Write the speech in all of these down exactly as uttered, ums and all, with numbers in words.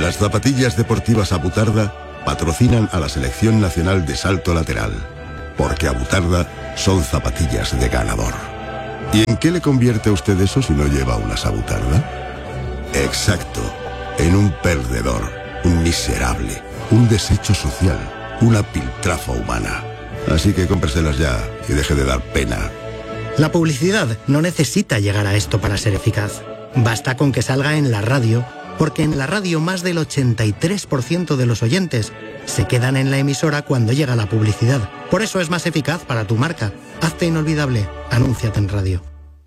Las zapatillas deportivas Abutarda patrocinan a la Selección Nacional de Salto Lateral, porque Abutarda son zapatillas de ganador. ¿Y en qué le convierte a usted eso si no lleva unas Abutarda? Exacto, en un perdedor, un miserable, un desecho social, una piltrafa humana. Así que cómpreselas ya y deje de dar pena. La publicidad no necesita llegar a esto para ser eficaz. Basta con que salga en la radio, porque en la radio más del ochenta y tres por ciento de los oyentes se quedan en la emisora cuando llega la publicidad. Por eso es más eficaz para tu marca. Hazte inolvidable. Anúnciate en radio.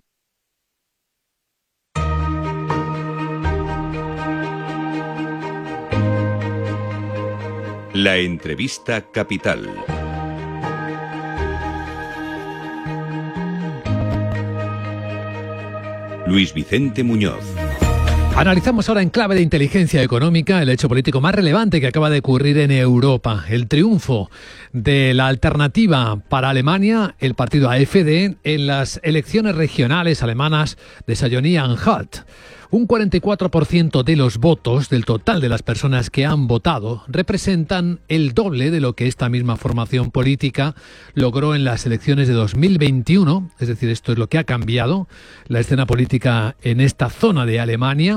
La entrevista capital. Luis Vicente Muñoz. Analizamos ahora en clave de inteligencia económica el hecho político más relevante que acaba de ocurrir en Europa. El triunfo de la alternativa para Alemania, el partido A F D, en las elecciones regionales alemanas de Sajonia-Anhalt. Un cuarenta y cuatro por ciento de los votos del total de las personas que han votado representan el doble de lo que esta misma formación política logró en las elecciones de dos mil veintiuno. Es decir, esto es lo que ha cambiado la escena política en esta zona de Alemania.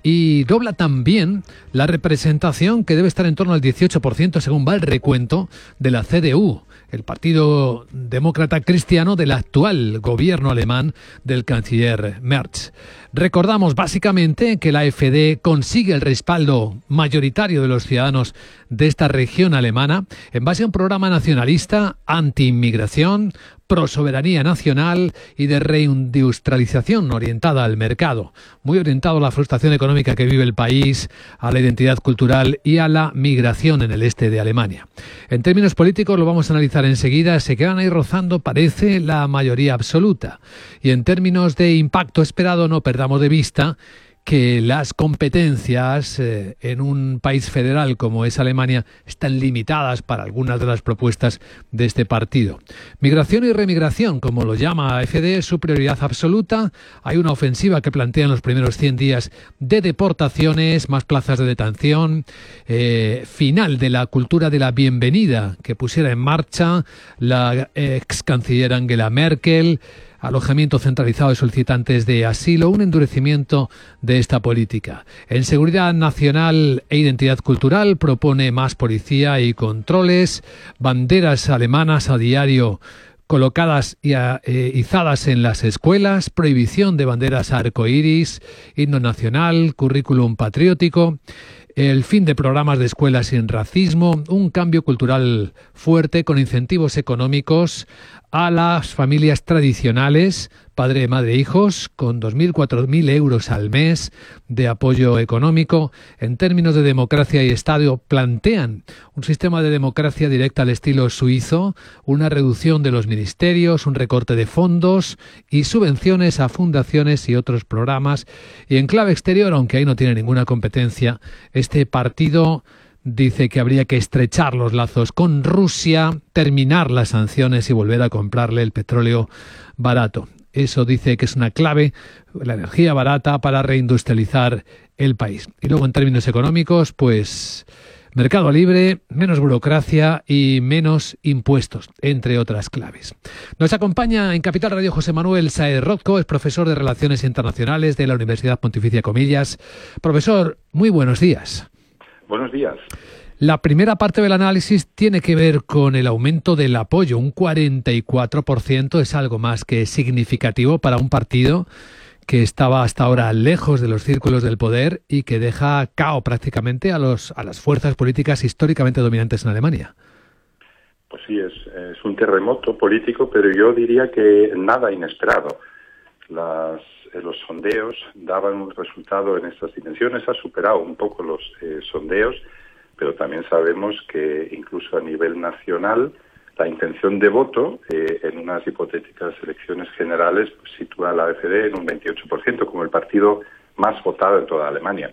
Y dobla también la representación, que debe estar en torno al dieciocho por ciento según va el recuento de la C D U, el Partido Demócrata Cristiano del actual gobierno alemán del canciller Merz. Recordamos básicamente que la A F D consigue el respaldo mayoritario de los ciudadanos de esta región alemana en base a un programa nacionalista anti-inmigración, pro-soberanía nacional y de reindustrialización orientada al mercado, muy orientado a la frustración económica que vive el país, a la identidad cultural y a la migración en el este de Alemania. En términos políticos, lo vamos a analizar enseguida, se quedan ahí rozando, parece, la mayoría absoluta. Y en términos de impacto esperado, no perdamos de vista que las competencias eh, en un país federal como es Alemania están limitadas para algunas de las propuestas de este partido. Migración y remigración, como lo llama A F D, es su prioridad absoluta. Hay una ofensiva que plantea en los primeros cien días de deportaciones, más plazas de detención, eh, final de la cultura de la bienvenida que pusiera en marcha la ex canciller Angela Merkel, alojamiento centralizado de solicitantes de asilo, un endurecimiento de esta política. En seguridad nacional e identidad cultural propone más policía y controles, banderas alemanas a diario colocadas y a, eh, izadas en las escuelas, prohibición de banderas arcoíris, himno nacional, currículum patriótico, el fin de programas de escuelas sin racismo, un cambio cultural fuerte con incentivos económicos a las familias tradicionales, padre, madre, hijos, con dos mil, cuatro mil euros al mes de apoyo económico. En términos de democracia y Estado, plantean un sistema de democracia directa al estilo suizo, una reducción de los ministerios, un recorte de fondos y subvenciones a fundaciones y otros programas. Y en clave exterior, aunque ahí no tiene ninguna competencia, este partido dice que habría que estrechar los lazos con Rusia, terminar las sanciones y volver a comprarle el petróleo barato. Eso dice que es una clave, la energía barata, para reindustrializar el país. Y luego en términos económicos, pues mercado libre, menos burocracia y menos impuestos, entre otras claves. Nos acompaña en Capital Radio José Manuel Sáez Rozco, es profesor de Relaciones Internacionales de la Universidad Pontificia Comillas. Profesor, muy buenos días. Buenos días. La primera parte del análisis tiene que ver con el aumento del apoyo. Un cuarenta y cuatro por ciento es algo más que significativo para un partido que estaba hasta ahora lejos de los círculos del poder y que deja cao prácticamente a, los, a las fuerzas políticas históricamente dominantes en Alemania. Pues sí, es, es un terremoto político, pero yo diría que nada inesperado. Las los sondeos daban un resultado en estas dimensiones, ha superado un poco los eh, sondeos, pero también sabemos que incluso a nivel nacional la intención de voto eh, en unas hipotéticas elecciones generales pues, sitúa a la A F D en un veintiocho por ciento como el partido más votado en toda Alemania.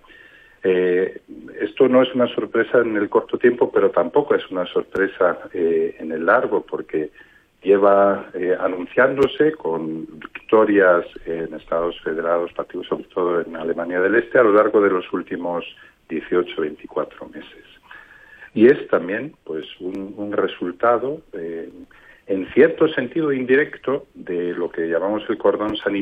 Eh, esto no es una sorpresa en el corto tiempo, pero tampoco es una sorpresa eh, en el largo, porque lleva eh, anunciándose con victorias en Estados Federados, partidos sobre todo en Alemania del Este, a lo largo de los últimos dieciocho, veinticuatro meses. Y es también pues un, un resultado, eh, en cierto sentido indirecto, de lo que llamamos el cordón sanitario